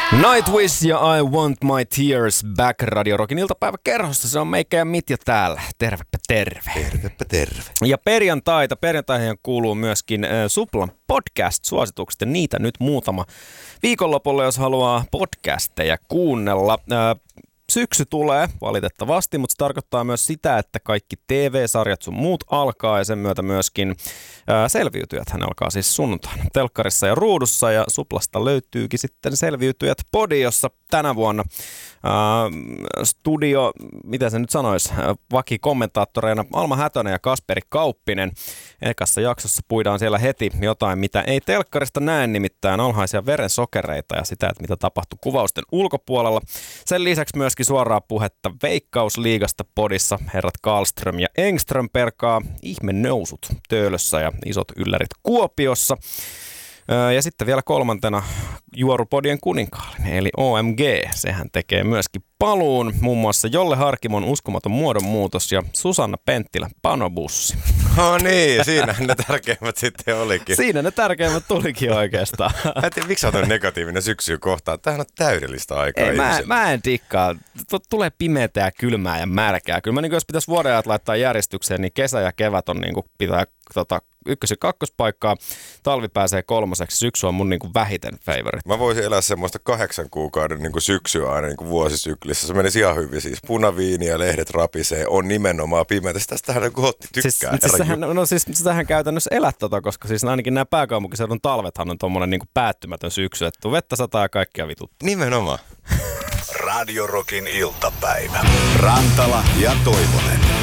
Nightwish ja I Want My Tears Back Radio Rockin iltapäiväkerhossa. Se on meikä ja Mitja täällä. Tervepä terve. Tervepä terve. Ja perjantaihin kuuluu myöskin Suplan podcast-suositukset ja niitä nyt muutama viikonlopulla, jos haluaa podcasteja kuunnella. Syksy tulee valitettavasti, mutta se tarkoittaa myös sitä, että kaikki TV-sarjat sun muut alkaa ja sen myötä myöskin Selviytyjät. Hän alkaa siis sunnuntaina telkkarissa ja ruudussa ja Suplasta löytyykin sitten Selviytyjät podi, jossa tänä vuonna studio, mitä se nyt sanoisi, vakikommentaattoreina Alma Hätönen ja Kasperi Kauppinen. Ekassa jaksossa puidaan siellä heti jotain, mitä ei telkkarista näe, nimittäin alhaisia verensokereita ja sitä, että mitä tapahtui kuvausten ulkopuolella. Sen lisäksi myöskin suoraa puhetta Veikkausliigasta podissa. Herrat Karlström ja Engström perkaa ihme nousut Töölössä ja isot yllärit Kuopiossa. Ja sitten vielä kolmantena juorupodien kuninkaallinen, eli OMG. Sehän tekee myöskin paluun, muun muassa Jolle Harkimon uskomaton muodonmuutos ja Susanna Penttilän panobussi. No niin, siinähän ne tärkeimmät sitten olikin. Siinä ne tärkeimmät tulikin oikeastaan. Mä en tiedä, miksi olet negatiivinen syksyä kohtaan. Tämähän on täydellistä aikaa ihmisille. Mä en dikkaa. Tulee pimeätä ja kylmää ja märkää. Kyllä mä jos pitäisi vuodenajat laittaa järjestykseen, niin kesä ja kevät on pitää ykkös- ja kakkospaikkaa. Talvi pääsee kolmoseksi. Syksy on mun vähiten favorite. Mä voisin elää semmoista 8 kuukauden syksyä aina vuosisyklissä. Se menisi ihan hyvin siis. Punaviini ja lehdet rapisee. On nimenomaan pimeätä. Tästähän Gootti tykkää. Sitähän käytännössä elät koska siis ainakin nämä pääkaupunkiseudun talvethan on tommonen päättymätön syksy. Että vettä sataa ja kaikkia vituttaa. Nimenomaan. Radio Rockin iltapäivä. Rantala ja Toivonen.